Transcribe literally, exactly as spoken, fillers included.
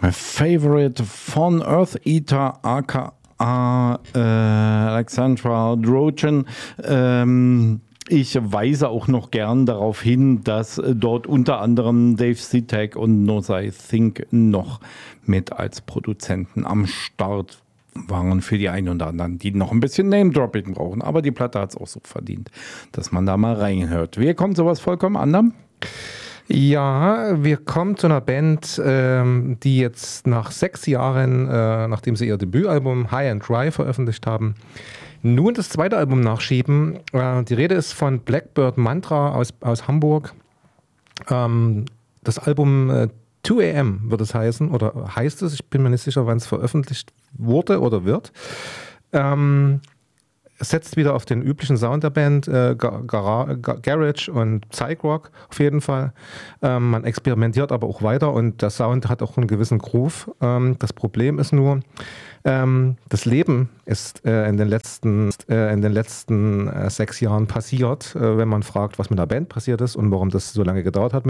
My favorite von Earth Eater aka äh, Alexandra Drojan. Ähm, ich weise auch noch gern darauf hin, dass dort unter anderem Dave Zitek und Nosai Think noch mit als Produzenten am Start waren für die einen und anderen, die noch ein bisschen Name-Dropping brauchen. Aber die Platte hat es auch so verdient, dass man da mal reinhört. Wir kommen zu was vollkommen anderem. Ja, wir kommen zu einer Band, ähm, die jetzt nach sechs Jahren, äh, nachdem sie ihr Debütalbum High and Dry veröffentlicht haben, nun das zweite Album nachschieben. Äh, die Rede ist von Blackbird Mantra aus, aus Hamburg. Ähm, das Album äh, zwei A M wird es heißen, oder heißt es, ich bin mir nicht sicher, wann es veröffentlicht wurde oder wird. Ähm, setzt wieder auf den üblichen Sound der Band, äh, Gar- Gar- Gar- Garage und Psych-Rock auf jeden Fall. Ähm, man experimentiert aber auch weiter und der Sound hat auch einen gewissen Groove. Ähm, das Problem ist nur, ähm, das Leben ist äh, in den letzten, äh, in den letzten äh, sechs Jahren passiert, äh, wenn man fragt, was mit der Band passiert ist und warum das so lange gedauert hat.